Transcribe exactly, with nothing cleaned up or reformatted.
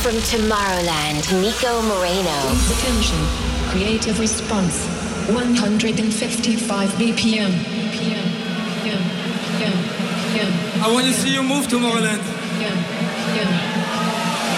From Tomorrowland, Nico Moreno. Please attention. Creative response. one hundred fifty-five B P M. I want to see you move, Tomorrowland. Yeah, yeah.